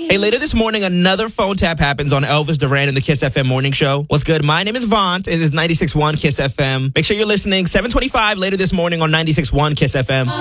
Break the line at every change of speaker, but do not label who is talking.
Hey, later this morning, another phone tap happens on Elvis Duran and the Kiss FM Morning Show. What's good? My name is Vaunt. It is 96.1 Kiss FM. Make sure you're listening. 7:25 later this morning on 96.1 Kiss FM.